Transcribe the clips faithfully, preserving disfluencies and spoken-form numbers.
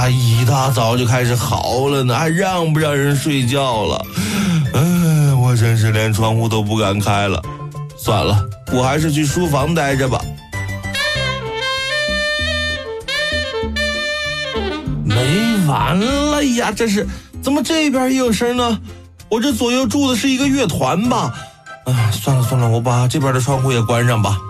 他一大早就开始嚎了呢，还让不让人睡觉了？嗯，我真是连窗户都不敢开了。算了，我还是去书房待着吧。没完了呀！这是怎么这边也有声呢？我这左右住的是一个乐团吧？啊，算了算了，我把这边的窗户也关上吧。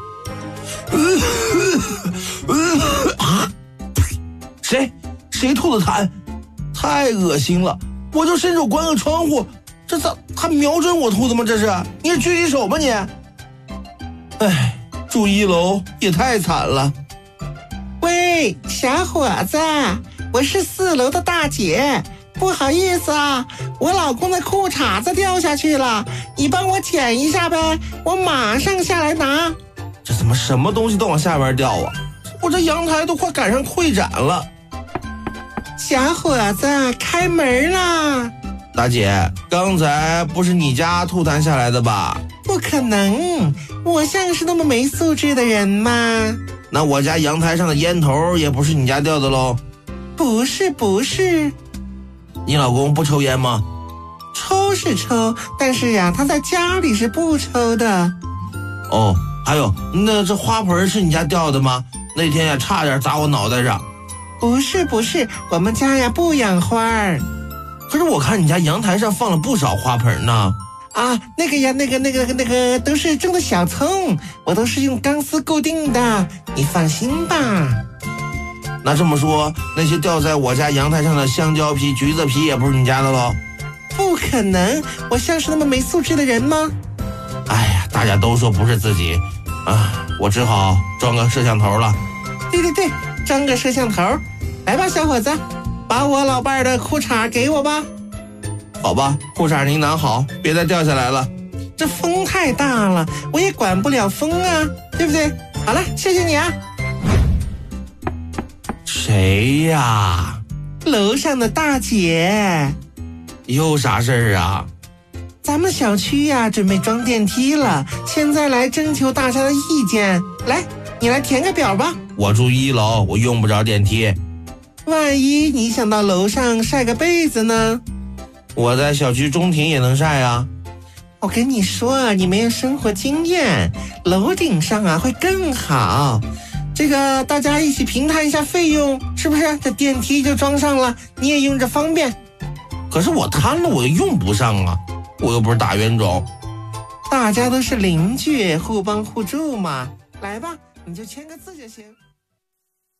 谁谁吐的痰？太恶心了！我就伸手关个窗户，这咋他瞄准我吐的吗？这是你是狙击手吗你？哎，住一楼也太惨了。 喂，小伙子，我是四楼的大姐，不好意思啊，我老公的裤衩子掉下去了，你帮我捡一下呗，我马上下来拿。 这怎么什么东西都往下边掉啊？我这阳台都快赶上溃斩了。 小伙子，开门啦！ 大姐，刚才不是你家吐痰下来的吧？ 不可能，我像是那么没素质的人吗？ 那我家阳台上的烟头也不是你家掉的喽？ 不是不是。 你老公不抽烟吗？ 抽是抽，但是呀，他在家里是不抽的。 哦，还有，那这花盆是你家掉的吗？那天呀，差点砸我脑袋上。 不是不是，我们家呀不养花儿。 可是我看你家阳台上放了不少花盆呢。 啊，那个呀，那个那个那个都是种的小葱，我都是用钢丝固定的，你放心吧。 那这么说，那些掉在我家阳台上的香蕉皮、橘子皮也不是你家的喽？ 不可能，我像是那么没素质的人吗？ 哎呀，大家都说不是自己，啊，我只好装个摄像头了。 对对对，装个摄像头。来吧，小伙子，把我老伴儿的裤衩给我吧。 好吧，裤衩您拿好，别再掉下来了。 这风太大了，我也管不了风啊，对不对？好了，谢谢你啊。 谁呀？ 楼上的大姐。 又啥事儿啊？ 咱们小区呀、啊、准备装电梯了，现在来征求大家的意见。来，你来填个表吧。 我住一楼，我用不着电梯。 万一你想到楼上晒个被子呢？ 我在小区中庭也能晒啊。 我跟你说，你没有生活经验，楼顶上啊会更好。这个大家一起平摊一下费用，是不是？这电梯就装上了，你也用着方便。 可是我摊了，我又用不上啊，我又不是打冤种。 大家都是邻居，互帮互助嘛。来吧，你就签个字就行。